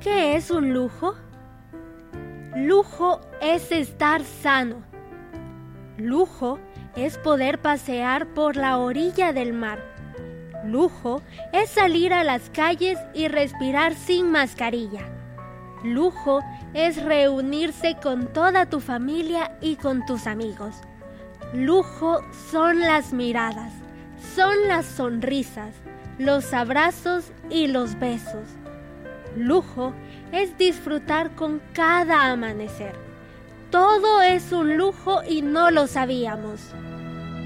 ¿Qué es un lujo? Lujo es estar sano. Lujo es poder pasear por la orilla del mar. Lujo es salir a las calles y respirar sin mascarilla. Lujo es reunirse con toda tu familia y con tus amigos. Lujo son las miradas, son las sonrisas, los abrazos y los besos. Lujo es disfrutar con cada amanecer. Todo es un lujo y no lo sabíamos.